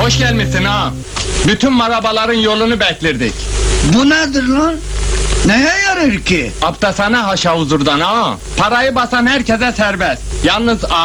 Hoş gelmişsin ha. Bütün marabaların yolunu beklerdik. Bu nedir lan? Neye yarar ki? Aptasana haşa huzurdan ha. Parayı basan herkese serbest. Yalnız